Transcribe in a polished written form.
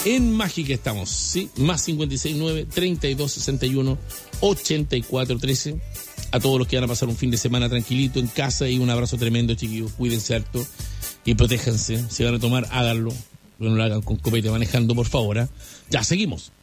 En Mágica estamos, ¿sí? Más 569-3261-8413. A todos los que van a pasar un fin de semana tranquilito en casa, y un abrazo tremendo, chiquillos. Cuídense harto y protéjanse. Si van a tomar, háganlo. No lo hagan con copete manejando, por favor, ¿eh? Ya, seguimos.